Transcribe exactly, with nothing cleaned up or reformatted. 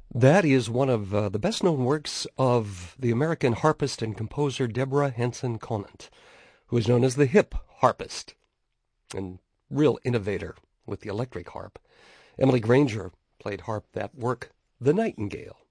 That is one of uh, the best-known works of the American harpist and composer Deborah Hanson Conant, who is known as the hip harpist and real innovator with the electric harp. Emily Granger played harp that work, The Nightingale.